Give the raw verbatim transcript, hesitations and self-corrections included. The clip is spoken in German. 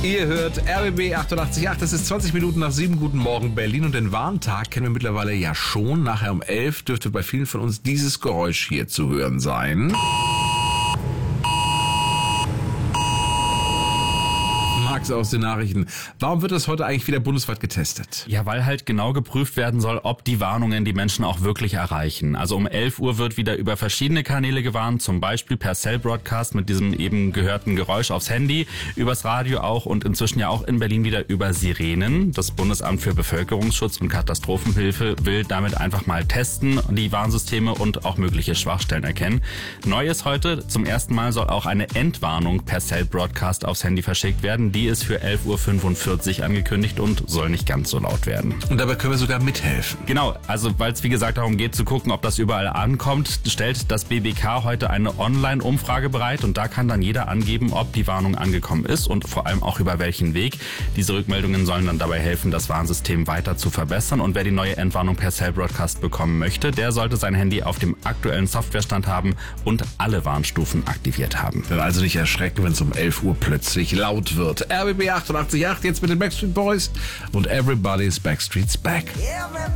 Ihr hört R B B achtundachtzig Komma acht, es ist zwanzig Minuten nach sieben. Guten Morgen Berlin, und den Warntag kennen wir mittlerweile ja schon. Nachher um elf dürfte bei vielen von uns dieses Geräusch hier zu hören sein. Max aus den Nachrichten. Warum wird das heute eigentlich wieder bundesweit getestet? Ja, weil halt genau geprüft werden soll, ob die Warnungen die Menschen auch wirklich erreichen. Also um elf Uhr wird wieder über verschiedene Kanäle gewarnt, zum Beispiel per Cell Broadcast mit diesem eben gehörten Geräusch aufs Handy, übers Radio auch und inzwischen ja auch in Berlin wieder über Sirenen. Das Bundesamt für Bevölkerungsschutz und Katastrophenhilfe will damit einfach mal testen, die Warnsysteme und auch mögliche Schwachstellen erkennen. Neu ist heute, zum ersten Mal soll auch eine Entwarnung per Cell Broadcast aufs Handy verschickt werden. Die ist für elf Uhr fünfundvierzig angekündigt und soll nicht ganz so laut werden. Und dabei können wir sogar mithelfen. Genau, also weil es wie gesagt darum geht zu gucken, ob das überall ankommt, stellt das B B K heute eine Online-Umfrage bereit und da kann dann jeder angeben, ob die Warnung angekommen ist und vor allem auch über welchen Weg. Diese Rückmeldungen sollen dann dabei helfen, das Warnsystem weiter zu verbessern, und wer die neue Entwarnung per Cell Broadcast bekommen möchte, der sollte sein Handy auf dem aktuellen Softwarestand haben und alle Warnstufen aktiviert haben. Dann also nicht erschrecken, wenn es um elf Uhr plötzlich laut wird. R B B achtundachtzig Komma acht jetzt mit den Backstreet Boys und Everybody's Backstreet's Back.